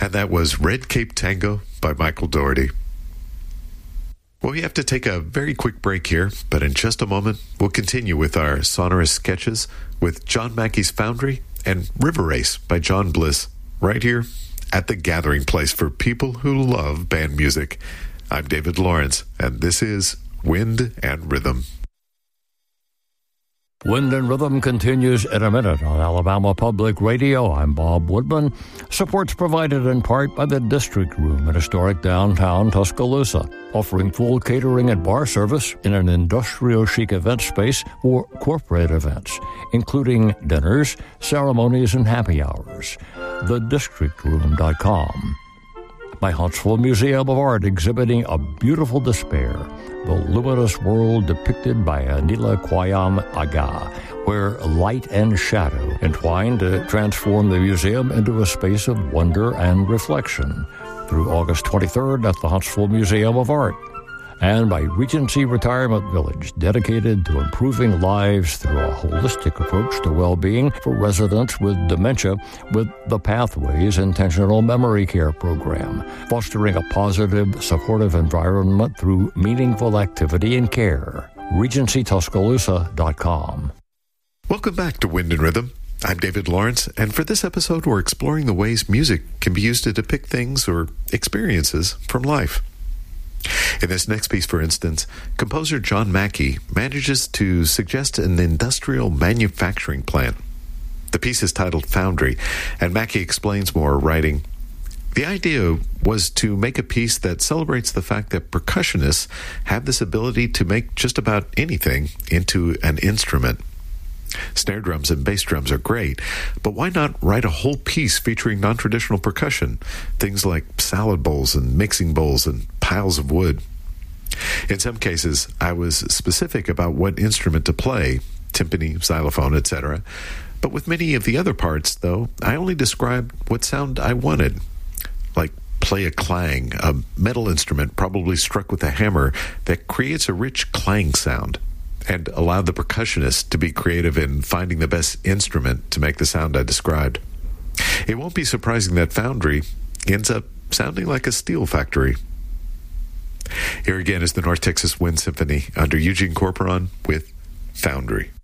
And that was Red Cape Tango by Michael Dougherty. Well, we have to take a very quick break here, but in just a moment, we'll continue with our sonorous sketches with John Mackey's Foundry and River Race by John Bliss, right here at the gathering place for people who love band music. I'm David Lawrence, and this is Wind and Rhythm. Wind and Rhythm continues in a minute on Alabama Public Radio. I'm Bob Woodman. Support's provided in part by the District Room in historic downtown Tuscaloosa, offering full catering and bar service in an industrial chic event space for corporate events, including dinners, ceremonies, and happy hours. TheDistrictRoom.com. By Huntsville Museum of Art, exhibiting A Beautiful Despair, the luminous world depicted by Anila Kwayam Aga, where light and shadow entwine to transform the museum into a space of wonder and reflection, through August 23rd at the Huntsville Museum of Art. And by Regency Retirement Village, dedicated to improving lives through a holistic approach to well-being for residents with dementia with the Pathways Intentional Memory Care Program, fostering a positive, supportive environment through meaningful activity and care. RegencyTuscaloosa.com. Welcome back to Wind and Rhythm. I'm David Lawrence, and for this episode, we're exploring the ways music can be used to depict things or experiences from life. In this next piece, for instance, composer John Mackey manages to suggest an industrial manufacturing plant. The piece is titled Foundry, and Mackey explains more, writing, "The idea was to make a piece that celebrates the fact that percussionists have this ability to make just about anything into an instrument. Snare drums and bass drums are great, but why not write a whole piece featuring non-traditional percussion, things like salad bowls and mixing bowls and piles of wood? In some cases, I was specific about what instrument to play, timpani, xylophone, etc. But with many of the other parts, though, I only described what sound I wanted, like play a clang, a metal instrument probably struck with a hammer that creates a rich clang sound, and allowed the percussionist to be creative in finding the best instrument to make the sound I described. It won't be surprising that Foundry ends up sounding like a steel factory." Here again is the North Texas Wind Symphony under Eugene Corporon with Foundry.